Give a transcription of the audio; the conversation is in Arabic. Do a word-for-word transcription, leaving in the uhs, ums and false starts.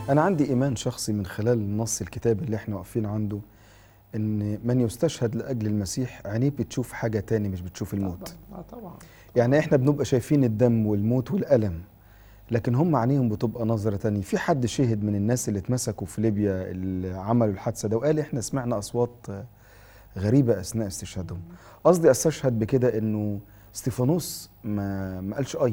أنا عندي إيمان شخصي من خلال النص الكتاب اللي احنا واقفين عنده، إن من يستشهد لأجل المسيح عينيه بتشوف حاجة تاني، مش بتشوف الموت. طبعا. آه طبعا. طبعا. يعني احنا بنبقى شايفين الدم والموت والألم، لكن هم عينيهم بتبقى نظرة تانية. في حد شهد من الناس اللي اتمسكوا في ليبيا اللي عملوا الحادثة ده وقال احنا سمعنا أصوات غريبة أثناء استشهادهم. قصدي أستشهد بكده إنه استيفانوس ما ما قالش أي